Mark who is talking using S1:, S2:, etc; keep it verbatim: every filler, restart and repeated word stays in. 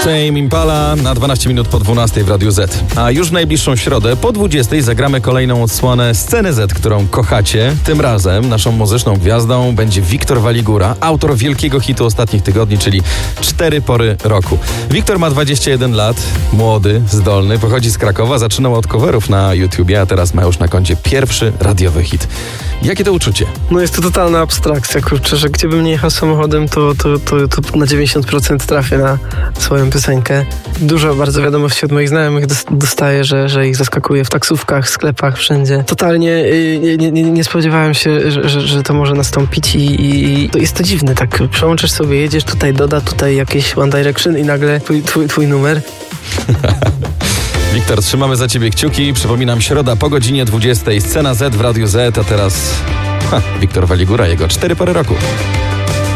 S1: Tame Impala na dwanaście minut po dwunastej w Radiu Z. A już w najbliższą środę po dwudziestej zagramy kolejną odsłonę Sceny Z, którą kochacie. Tym razem naszą muzyczną gwiazdą będzie Wiktor Waligura, autor wielkiego hitu ostatnich tygodni, czyli Cztery pory roku. Wiktor ma dwadzieścia jeden lat, młody, zdolny, pochodzi z Krakowa, zaczynał od coverów na YouTubie, a teraz ma już na koncie pierwszy radiowy hit. Jakie to uczucie?
S2: No jest to totalna abstrakcja, kurczę, że gdzie bym nie jechał samochodem, to, to, to, to na dziewięćdziesiąt procent trafię na swoją piosenkę. Dużo bardzo wiadomości od moich znajomych dostaję, że, że ich zaskakuje w taksówkach, sklepach, wszędzie. Totalnie yy, nie, nie, nie spodziewałem się, że, że, że to może nastąpić i, i, i to jest to dziwne, tak przełączasz sobie, jedziesz tutaj, doda, tutaj jakieś One Direction i nagle twój, twój, twój numer.
S1: Wiktor, trzymamy za ciebie kciuki. Przypominam, środa po godzinie dwudziestej. Scena Z w Radiu Z, a teraz ha, Wiktor Waligura, jego Cztery pory roku.